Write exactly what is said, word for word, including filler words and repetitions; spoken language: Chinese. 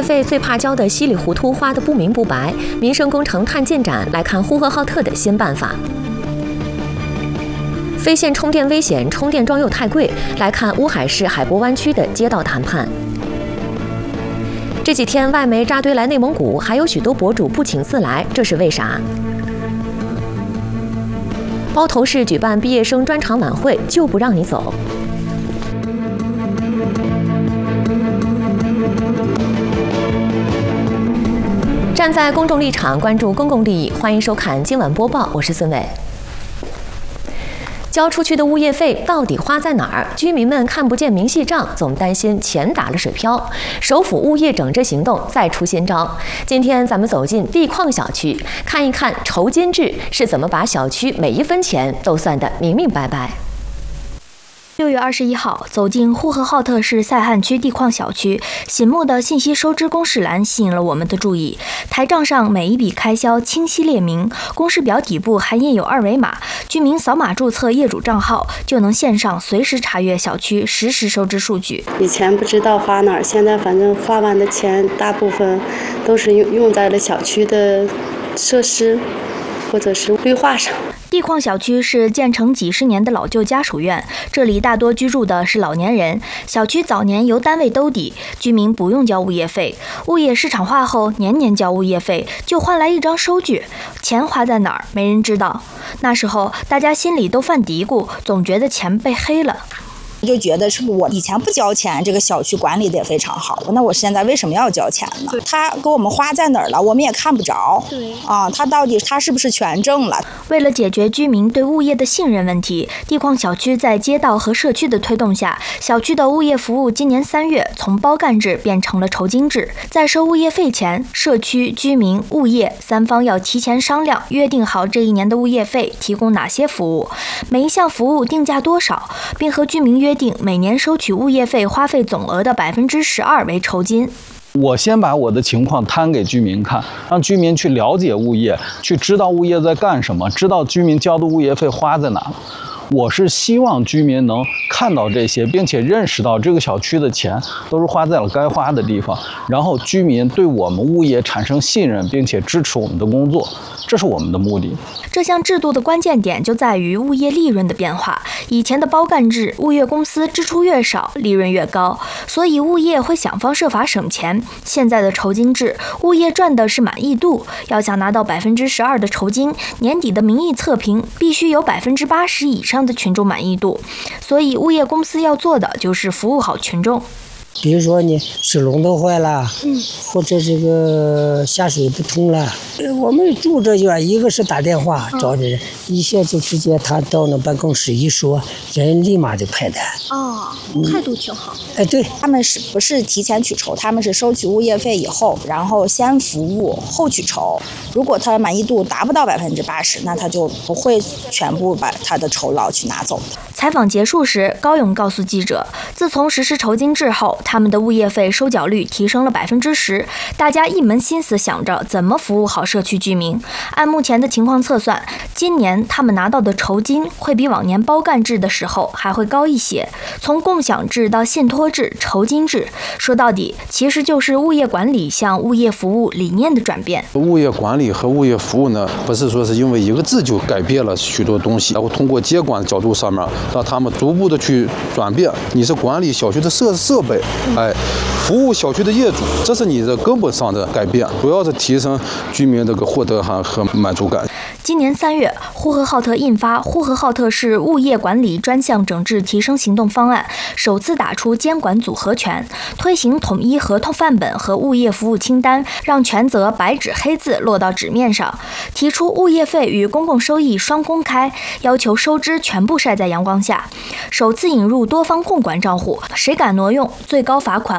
业费最怕交的稀里糊涂，花的不明不白。民生工程探剑展来看呼和浩特的新办法。非线充电危险，充电桩又太贵，来看乌海市海波湾区的街道谈判。这几天外媒扎堆来内蒙古，还有许多博主不请自来，这是为啥？包头市举办毕业生专场晚会，就不让你走。站在公众立场，关注公共利益，欢迎收看今晚播报，我是孙伟。交出去的物业费到底花在哪儿？居民们看不见明细账，总担心钱打了水漂。首府物业整治行动再出新招。今天咱们走进地矿小区，看一看酬金制是怎么把小区每一分钱都算得明明白白。 六月二十一号，走进呼和浩特市赛汉区地矿小区，醒目的信息收支公示栏吸引了我们的注意。台账上每一笔开销清晰列明，公示表底部还印有二维码，居民扫码注册业主账号，就能线上随时查阅小区实时收支数据。 以前不知道花哪儿，现在反正花完的钱大部分都是用用在了小区的设施或者是绿化上。 地矿小区是建成几十年的老旧家属院，这里大多居住的是老年人。小区早年由单位兜底，居民不用交物业费。物业市场化后，年年交物业费，就换来一张收据。钱花在哪儿，没人知道。那时候大家心里都犯嘀咕，总觉得钱被黑了。 就觉得是我以前不交钱，这个小区管理的也非常好，那我现在为什么要交钱呢？他给我们花在哪儿了，我们也看不着。对啊，他到底他是不是全挣了？ 为了解决居民对物业的信任问题，地矿小区在街道和社区的推动下，小区的物业服务今年三月从包干制变成了酬金制。在收物业费前，社区、居民、物业三方要提前商量，约定好这一年的物业费提供哪些服务，每一项服务定价多少，并和居民约。约定每年收取物业费花费总额的百分之十二为酬金。 我先把我的情况摊给居民看，让居民去了解物业，去知道物业在干什么，知道居民交的物业费花在哪。我是希望居民能看到这些，并且认识到这个小区的钱都是花在了该花的地方，然后居民对我们物业产生信任，并且支持我们的工作，这是我们的目的。 这项制度的关键点就在于物业利润的变化。以前的包干制，物业公司支出越少，利润越高，所以物业会想方设法省钱。现在的酬金制，物业赚的是满意度，要想拿到百分之十二的酬金，年底的民意测评必须有百分之八十以上的群众满意度，所以物业公司要做的就是服务好群众。 比如说你水龙头坏了，嗯，或者这个下水不通了，我们住这院，一个是打电话找人，嗯、一下就直接他到那办公室一说，人立马就派单。 哦，态度挺好。 哎，对， 他们是不是提前取酬？他们是收取物业费以后，然后先服务后取酬。如果他满意度达不到百分之八十，那他就不会全部把他的酬劳去拿走的。 采访结束时，高勇告诉记者，自从实施酬金制后，他们的物业费收缴率提升了百分之十，大家一门心思想着怎么服务好社区居民。按目前的情况测算，今年他们拿到的酬金会比往年包干制的时候还会高一些。从共享制到信托制、酬金制，说到底其实就是物业管理向物业服务理念的转变。 物业管理和物业服务呢，不是说是因为一个字就改变了许多东西，然后通过接管的角度上面，让他们逐步的去转变。你是管理小区的设设备，哎，服务小区的业主，这是你的根本上的改变，主要是提升居民这个获得感和满足感。 今年三月，呼和浩特印发《呼和浩特市物业管理专项整治提升行动方案》，首次打出监管组合拳，推行统一合同范本和物业服务清单，让权责白纸黑字落到纸面上。提出物业费与公共收益双公开，要求收支全部晒在阳光下。首次引入多方共管账户，谁敢挪用，最高罚款